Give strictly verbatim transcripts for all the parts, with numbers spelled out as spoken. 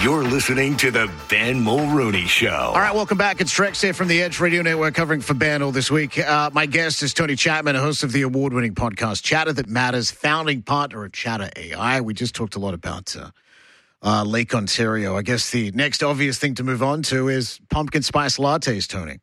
You're listening to the Ben Mulrooney Show. All right, welcome back. It's Trex here from the Edge Radio Network covering for Ben all this week. Uh, my guest is Tony Chapman, host of the award-winning podcast Chatter That Matters, founding partner of Chatter A I. We just talked a lot about uh, uh, Lake Ontario. I guess the next obvious thing to move on to is pumpkin spice lattes, Tony.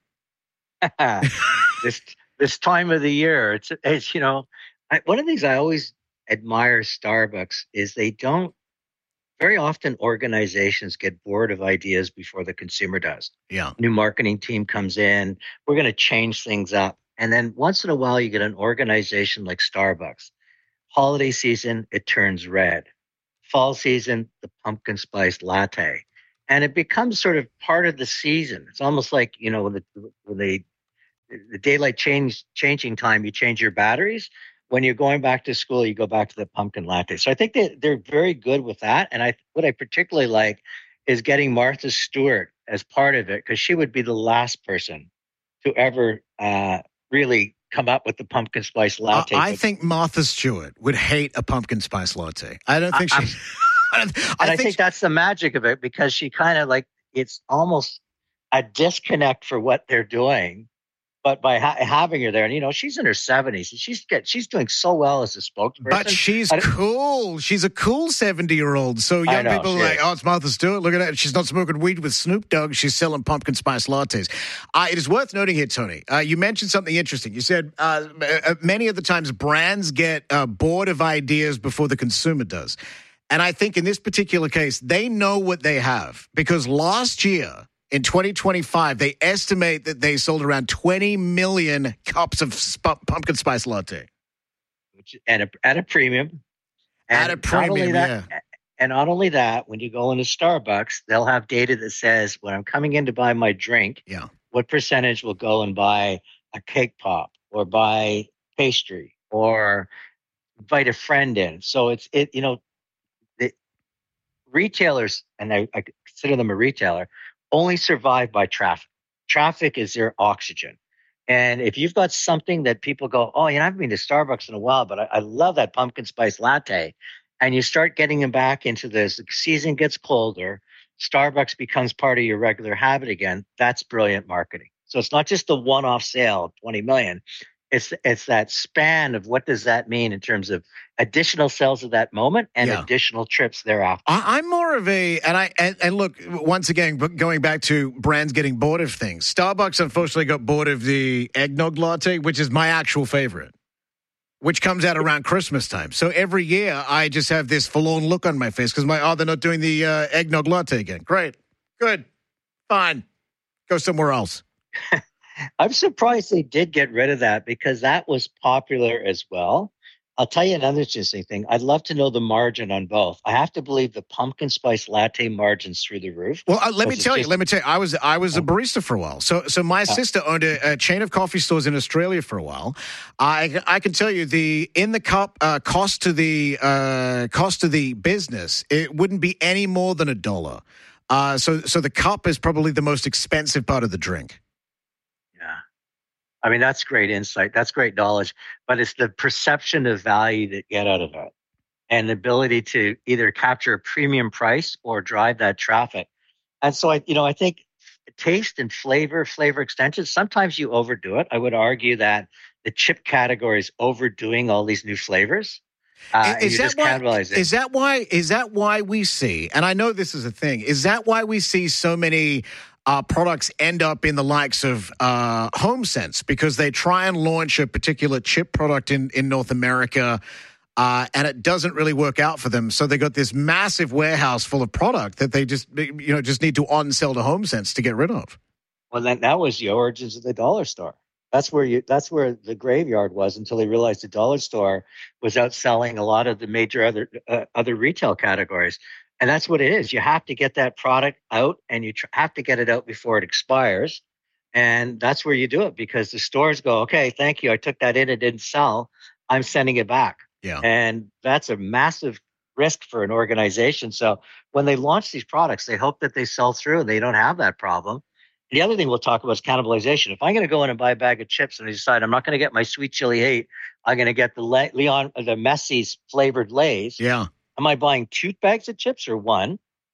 this this time of the year, it's, it's you know, I, one of the things I always admire Starbucks is they don't, very often organizations get bored of ideas before the consumer does. Yeah. New marketing team comes in, we're going to change things up. And then once in a while, you get an organization like Starbucks. Holiday season, it turns red. Fall season, the pumpkin spice latte. And it becomes sort of part of the season. It's almost like, you know, when the, when they, the daylight change, changing time, you change your batteries. When you're going back to school, you go back to the pumpkin latte. So I think they, they're very good with that. And I what I particularly like is getting Martha Stewart as part of it, because she would be the last person to ever uh, really come up with the pumpkin spice latte. Uh, I think Martha Stewart would hate a pumpkin spice latte. I don't think I, she... I, don't, I, and think I think that's the magic of it, because she kind of like, it's almost a disconnect for what they're doing. But by ha- having her there, and you know, she's in her seventies, and she's get she's doing so well as a spokesperson. But she's cool. She's a cool seventy-year-old. So young know, people are like, is. oh, it's Martha Stewart. Look at that. She's not smoking weed with Snoop Dogg. She's selling pumpkin spice lattes. Uh, it is worth noting here, Tony, uh, you mentioned something interesting. You said uh, many of the times brands get uh, bored of ideas before the consumer does. And I think in this particular case, they know what they have, because last year, in twenty twenty-five, they estimate that they sold around twenty million cups of sp- pumpkin spice latte. Which, at, a, at a premium. And at a premium, that, yeah. And not only that, when you go into Starbucks, they'll have data that says, when I'm coming in to buy my drink, yeah. what percentage will go and buy a cake pop or buy pastry or invite a friend in. So it's, it you know, the retailers, and I, I consider them a retailer, only survive by traffic. Traffic is their oxygen. And if you've got something that people go, oh, you know, I haven't been to Starbucks in a while, but I, I love that pumpkin spice latte. And you start getting them back into this, the season gets colder, Starbucks becomes part of your regular habit again. That's brilliant marketing. So it's not just the one-off sale, twenty million. It's it's that span of what does that mean in terms of additional sales at that moment and yeah. additional trips thereafter. I, I'm more of a, and I and, and look, once again, going back to brands getting bored of things. Starbucks unfortunately got bored of the eggnog latte, which is my actual favorite, which comes out around Christmas time. So every year I just have this forlorn look on my face because my oh, they're not doing the uh, eggnog latte again. Great, good, fine, go somewhere else. I'm surprised they did get rid of that, because that was popular as well. I'll tell you another interesting thing. I'd love to know the margin on both. I have to believe the pumpkin spice latte margins through the roof. Well, uh, let me tell just, you. Let me tell you. I was I was a barista for a while. So so my uh, sister owned a, a chain of coffee stores in Australia for a while. I I can tell you the in the cup uh, cost to the uh, cost to the business, it wouldn't be any more than a dollar. Uh, so so the cup is probably the most expensive part of the drink. Yeah. I mean, that's great insight. That's great knowledge. But it's the perception of value that you get out of it, and the ability to either capture a premium price or drive that traffic. And so, I, you know, I think taste and flavor, flavor extensions, sometimes you overdo it. I would argue that the chip category is overdoing all these new flavors. Uh, is, that why, is that why? Is that why we see? And I know this is a thing. Is that why we see so many Uh, products end up in the likes of uh, HomeSense, because they try and launch a particular chip product in, in North America uh, and it doesn't really work out for them. So they got this massive warehouse full of product that they just, you know, just need to on-sell to HomeSense to get rid of. Well, then that was the origins of the dollar store. That's where you. That's where the graveyard was until they realized the dollar store was outselling a lot of the major other uh, other retail categories. And that's what it is. You have to get that product out, and you tr- have to get it out before it expires. And that's where you do it, because the stores go, okay, thank you. I took that in. It didn't sell. I'm sending it back. Yeah. And that's a massive risk for an organization. So when they launch these products, they hope that they sell through and they don't have that problem. The other thing we'll talk about is cannibalization. If I'm going to go in and buy a bag of chips and I decide I'm not going to get my sweet chili eight, I'm going to get the Le- Leon, the Messi's flavored Lay's. Yeah. Am I buying two bags of chips or one?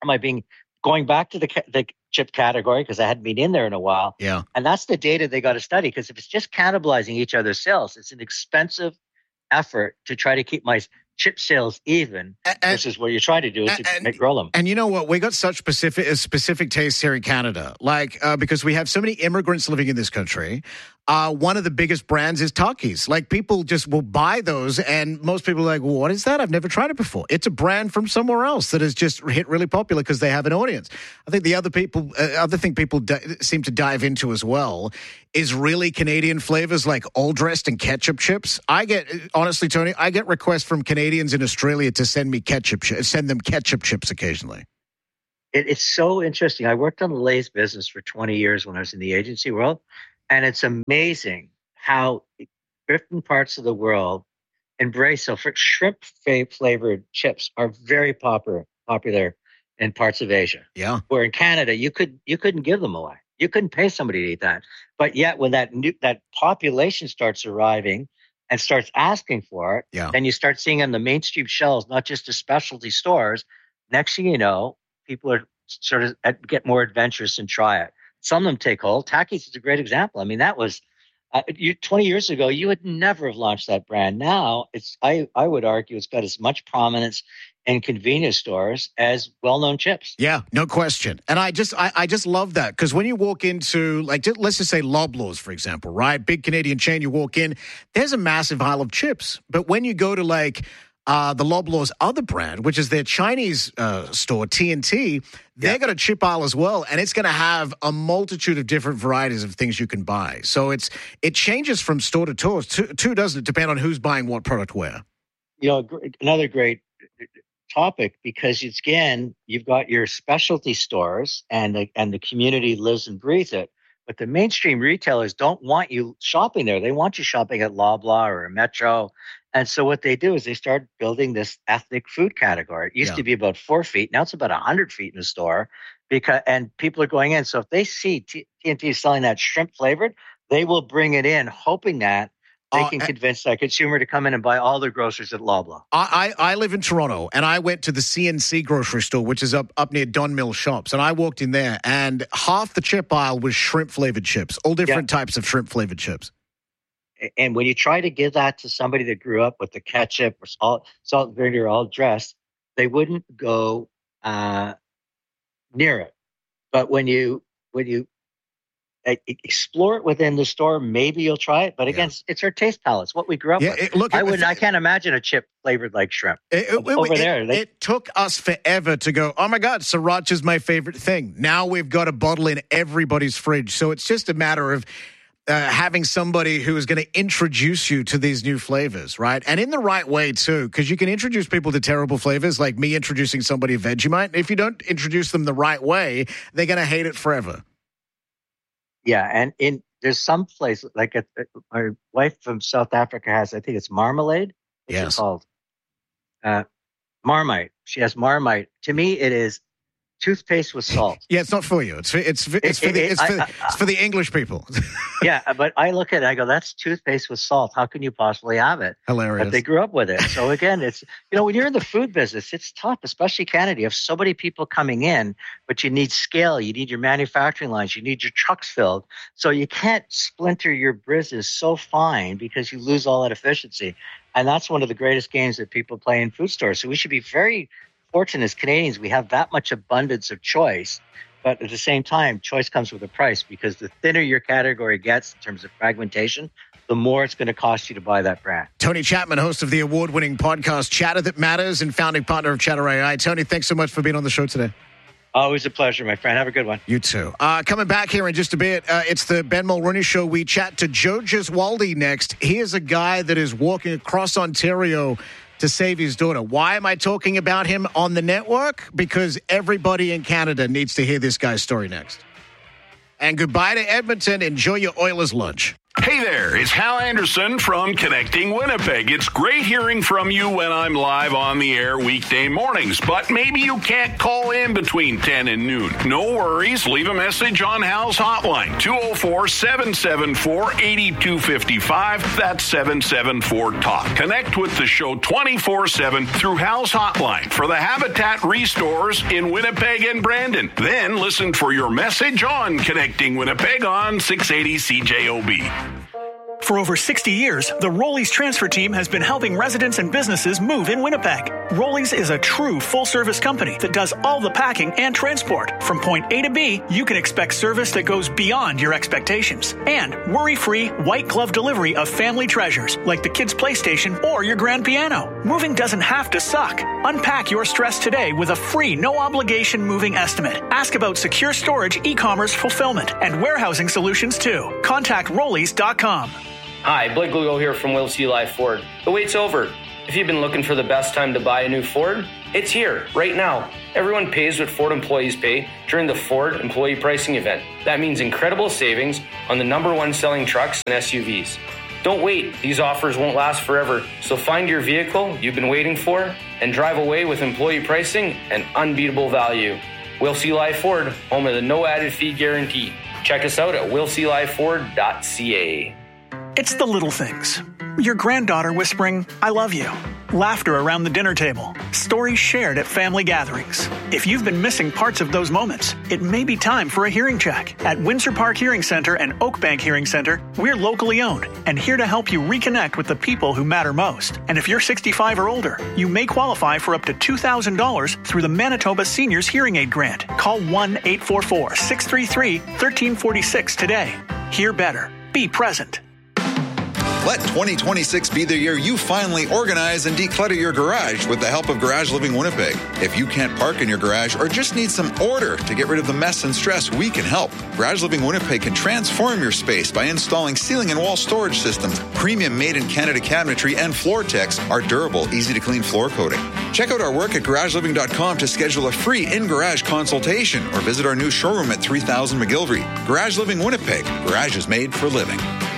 am I being going back to the ca- the chip category because I hadn't been in there in a while? Yeah. And that's the data they got to study, because if it's just cannibalizing each other's sales, it's an expensive effort to try to keep my chip sales even, and, versus what you're trying to do is to and, make, grow them. And you know what? We got such specific uh, specific tastes here in Canada, like uh, because we have so many immigrants living in this country. Uh, one of the biggest brands is Takis. Like, people just will buy those, and most people are like, well, what is that? I've never tried it before. It's a brand from somewhere else that has just hit really popular because they have an audience. I think the other people, uh, other thing people di- seem to dive into as well is really Canadian flavors like all dressed and ketchup chips. I get, honestly, Tony, I get requests from Canadians in Australia to send me ketchup, send them ketchup chips occasionally. It, it's so interesting. I worked on the Lay's business for twenty years when I was in the agency world. And it's amazing how different parts of the world embrace. So for shrimp flavored chips are very popular popular in parts of Asia. Yeah. Where in Canada, you could you couldn't give them away. You couldn't pay somebody to eat that. But yet when that new, that population starts arriving and starts asking for it, yeah. then you start seeing on the mainstream shelves, not just the specialty stores. Next thing you know, people are sort of get more adventurous and try it. Some of them take hold. Takis is a great example. I mean, that was uh, you, twenty years ago, you would never have launched that brand. Now, it's I, I would argue it's got as much prominence in convenience stores as well-known chips. Yeah, no question. And I just I, I just love that, because when you walk into, like, just, let's just say Loblaws, for example, right? Big Canadian chain, you walk in, there's a massive aisle of chips. But when you go to, like, Uh, the Loblaws other brand, which is their Chinese uh, store, T N T, they've yeah. got a chip aisle as well, and it's going to have a multitude of different varieties of things you can buy. So it's it changes from store to store, too, too doesn't it, depend on who's buying what product where. You know, another great topic, because it's, again, you've got your specialty stores, and the, and the community lives and breathes it. But the mainstream retailers don't want you shopping there. They want you shopping at Loblaw or Metro. And so what they do is they start building this ethnic food category. It used Yeah. to be about four feet. Now it's about one hundred feet in the store, because and people are going in. So if they see T N T selling that shrimp flavored, they will bring it in, hoping that they Uh, can and- convince that consumer to come in and buy all their groceries at Loblaw. I, I, I live in Toronto, and I went to the C N C grocery store, which is up, up near Don Mill Shops, and I walked in there, and half the chip aisle was shrimp-flavored chips, all different Yeah. types of shrimp-flavored chips. And when you try to give that to somebody that grew up with the ketchup or salt, salt and vinegar all dressed, they wouldn't go uh, near it. But when you when you uh, explore it within the store, maybe you'll try it. But again, Yeah. it's, it's our taste palates, what we grew up Yeah, with. it, look, I it- would I can't imagine a chip flavored like shrimp. It, it, Over it- there, they- it took us forever to go, oh my God, sriracha's my favorite thing. Now we've got a bottle in everybody's fridge. So it's just a matter of uh, having somebody who is going to introduce you to these new flavors, right? And in the right way, too, because you can introduce people to terrible flavors, like me introducing somebody to Vegemite. If you don't introduce them the right way, they're going to hate it forever. Yeah, and in there's some place like a, my wife from South Africa has, I think it's marmalade. What's Yes. it called? Uh, Marmite. She has Marmite. To me, it is toothpaste with salt. Yeah, it's not for you. It's for, it's for, it's for the it's for, I- I- it's for the English people. Yeah, but I look at it, I go, that's toothpaste with salt. How can you possibly have it? Hilarious. But they grew up with it. So again, it's, you know, when you're in the food business, it's tough, especially Canada. You have so many people coming in, but you need scale. You need your manufacturing lines. You need your trucks filled. So you can't splinter your business so fine because you lose all that efficiency. And that's one of the greatest games that people play in food stores. So we should be very fortunate as Canadians. We have that much abundance of choice. But at the same time, choice comes with a price, because the thinner your category gets in terms of fragmentation, the more it's going to cost you to buy that brand. Tony Chapman, host of the award-winning podcast Chatter That Matters and founding partner of Chatter A I. Tony, thanks so much for being on the show today. Always a pleasure, my friend. Have a good one. You too. Uh, coming back here in just a bit, uh, it's the Ben Mulroney Show. We chat to Joe Gesualdi next. He is a guy that is walking across Ontario to save his daughter. Why am I talking about him on the network? Because everybody in Canada needs to hear this guy's story next. And goodbye to Edmonton. Enjoy your Oilers lunch. Hey there, it's Hal Anderson from Connecting Winnipeg. It's great hearing from you when I'm live on the air weekday mornings, but maybe you can't call in between ten and noon. No worries, leave a message on Hal's hotline, two oh four, seven seven four, eight two five five. That's seven seven four, talk. Connect with the show twenty-four seven through Hal's hotline for the Habitat Restores in Winnipeg and Brandon. Then listen for your message on Connecting Winnipeg on six eighty C J O B. For over sixty years, the Rollies transfer team has been helping residents and businesses move in Winnipeg. Rollies is a true full-service company that does all the packing and transport. From point A to B, you can expect service that goes beyond your expectations. And worry-free, white-glove delivery of family treasures like the kids' PlayStation or your grand piano. Moving doesn't have to suck. Unpack your stress today with a free, no-obligation moving estimate. Ask about secure storage, e-commerce fulfillment, and warehousing solutions too. Contact rollies dot com. Hi, Blake Lugo here from Will C. Live Ford. The wait's over. If you've been looking for the best time to buy a new Ford, it's here, right now. Everyone pays what Ford employees pay during the Ford Employee Pricing Event. That means incredible savings on the number one selling trucks and S U Vs. Don't wait. These offers won't last forever. So find your vehicle you've been waiting for and drive away with employee pricing and unbeatable value. Will C. Live Ford, home of the no added fee guarantee. Check us out at will c live ford dot c a. It's the little things. Your granddaughter whispering, I love you. Laughter around the dinner table. Stories shared at family gatherings. If you've been missing parts of those moments, it may be time for a hearing check. At Windsor Park Hearing Center and Oakbank Hearing Center, we're locally owned and here to help you reconnect with the people who matter most. And if you're sixty-five or older, you may qualify for up to two thousand dollars through the Manitoba Seniors Hearing Aid Grant. Call one eight four four, six three three, one three four six today. Hear better. Be present. Let twenty twenty-six be the year you finally organize and declutter your garage with the help of Garage Living Winnipeg. If you can't park in your garage or just need some order to get rid of the mess and stress, we can help. Garage Living Winnipeg can transform your space by installing ceiling and wall storage systems, premium made-in-Canada cabinetry, and Floor-Tex, our durable, easy-to-clean floor coating. Check out our work at garage living dot com to schedule a free in-garage consultation or visit our new showroom at three thousand McGilvery. Garage Living Winnipeg. Garage is made for living.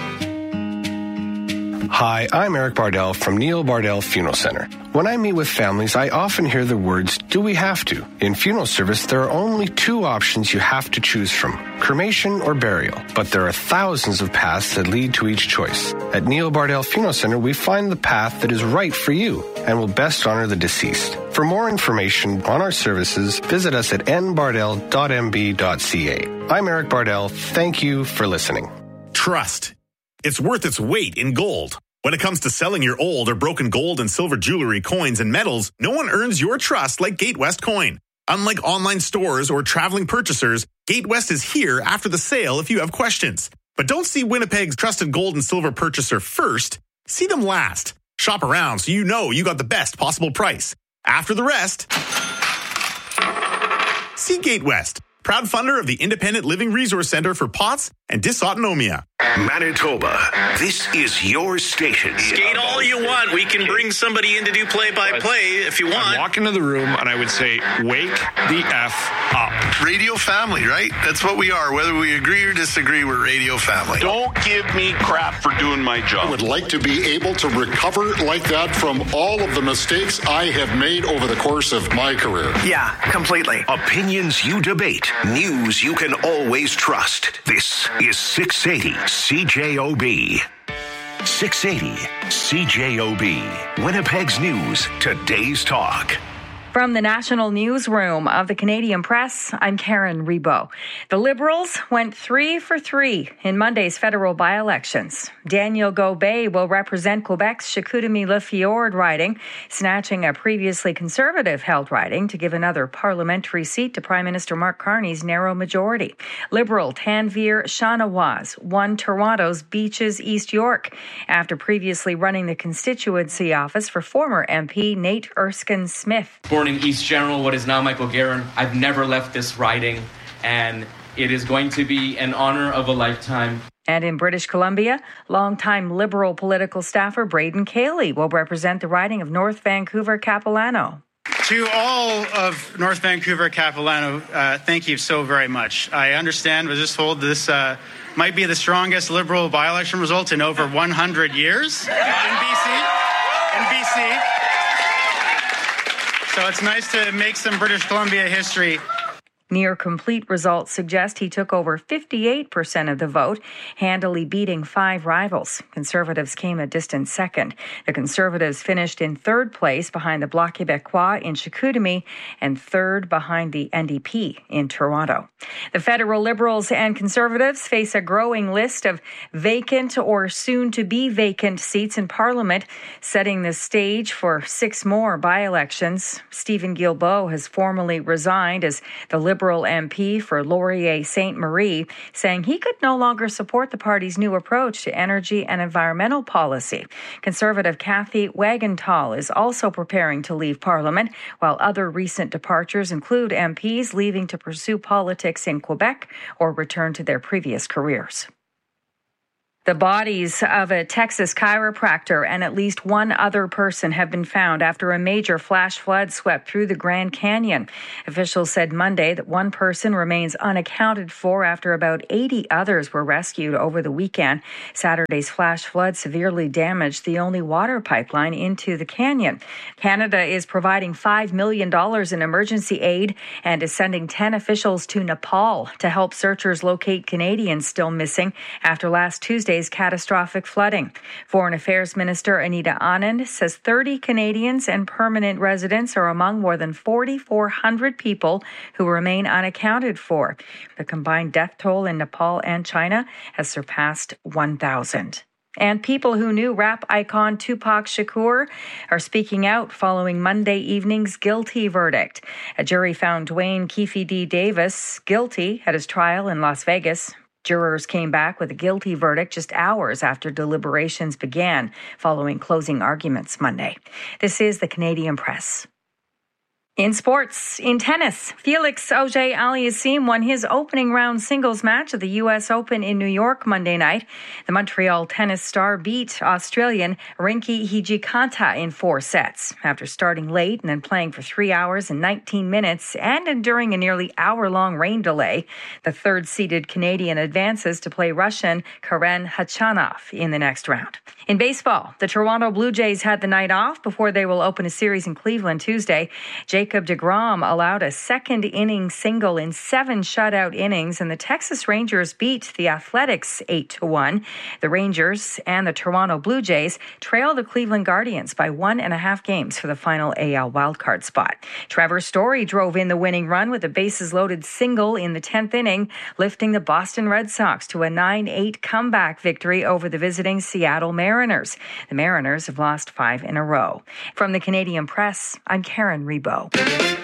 Hi, I'm Eric Bardell from Neil Bardell Funeral Center. When I meet with families, I often hear the words, do we have to? In funeral service, there are only two options you have to choose from, cremation or burial. But there are thousands of paths that lead to each choice. At Neil Bardell Funeral Center, we find the path that is right for you and will best honor the deceased. For more information on our services, visit us at n bardell dot m b dot c a. I'm Eric Bardell. Thank you for listening. Trust. It's worth its weight in gold. When it comes to selling your old or broken gold and silver jewelry, coins, and metals, no one earns your trust like GateWest Coin. Unlike online stores or traveling purchasers, GateWest is here after the sale if you have questions. But don't see Winnipeg's trusted gold and silver purchaser first. See them last. Shop around so you know you got the best possible price. After the rest, see GateWest, proud funder of the Independent Living Resource Center for P O T S and Dysautonomia. Manitoba, this is your station. Skate all you want. We can bring somebody in to do play-by-play if you want. I'd walk into the room and I would say, wake the F up. Radio family, right? That's what we are. Whether we agree or disagree, we're radio family. Don't give me crap for doing my job. I would like to be able to recover like that from all of the mistakes I have made over the course of my career. Yeah, completely. Opinions you debate. News you can always trust. This is six eighty C J O B. six eighty C J O B. Winnipeg's News, today's talk. From the National Newsroom of the Canadian Press, I'm Karen Rebo. The Liberals went three for three in Monday's federal by-elections. Daniel Gobet will represent Quebec's Chicoutimi-Le Fjord snatching a previously Conservative-held riding to give another parliamentary seat to Prime Minister Mark Carney's narrow majority. Liberal Tanvir Shanawaz won Toronto's Beaches East York after previously running the constituency office for former M P Nate Erskine-Smith. Born in East General, what is now Michael Guerin. I've never left this riding, and it is going to be an honor of a lifetime. And in British Columbia, longtime Liberal political staffer Braden Cayley will represent the riding of North Vancouver-Capilano. To all of North Vancouver-Capilano, uh, thank you so very much. I understand, was just told this uh, might be the strongest Liberal by-election result in over one hundred years in B C. In B C. So it's nice to make some British Columbia history. Near complete results suggest he took over fifty-eight percent of the vote, handily beating five rivals. Conservatives came a distant second. The Conservatives finished in third place behind the Bloc Québécois in Chicoutimi and third behind the N D P in Toronto. The federal Liberals and Conservatives face a growing list of vacant or soon-to-be vacant seats in Parliament, setting the stage for six more by-elections. Stephen Guilbeault has formally resigned as the Liberal Liberal M P for Laurier Sainte Marie, saying he could no longer support the party's new approach to energy and environmental policy. Conservative Kathy Wagenthal is also preparing to leave Parliament, while other recent departures include M Ps leaving to pursue politics in Quebec or return to their previous careers. The bodies of a Texas chiropractor and at least one other person have been found after a major flash flood swept through the Grand Canyon. Officials said Monday that one person remains unaccounted for after about eighty others were rescued over the weekend. Saturday's flash flood severely damaged the only water pipeline into the canyon. Canada is providing five million dollars in emergency aid and is sending ten officials to Nepal to help searchers locate Canadians still missing after last Tuesday catastrophic flooding. Foreign Affairs Minister Anita Anand says thirty Canadians and permanent residents are among more than forty-four hundred people who remain unaccounted for. The combined death toll in Nepal and China has surpassed one thousand. And people who knew rap icon Tupac Shakur are speaking out following Monday evening's guilty verdict. A jury found Dwayne Keefe D. Davis guilty at his trial in Las Vegas. Jurors came back with a guilty verdict just hours after deliberations began following closing arguments Monday. This is the Canadian Press. In sports, in tennis, Felix Auger-Aliassime won his opening round singles match at the U S Open in New York Monday night. The Montreal tennis star beat Australian Rinky Hijikata in four sets. After starting late and then playing for three hours and nineteen minutes and enduring a nearly hour-long rain delay, the third-seeded Canadian advances to play Russian Karen Khachanov in the next round. In baseball, the Toronto Blue Jays had the night off before they will open a series in Cleveland Tuesday. Jacob deGrom allowed a second-inning single in seven shutout innings, and the Texas Rangers beat the Athletics eight to one. The Rangers and the Toronto Blue Jays trail the Cleveland Guardians by one and a half games for the final A L wildcard spot. Trevor Story drove in the winning run with a bases-loaded single in the tenth inning, lifting the Boston Red Sox to a nine eight comeback victory over the visiting Seattle Mariners. The Mariners have lost five in a row. From the Canadian Press, I'm Karen Rebo.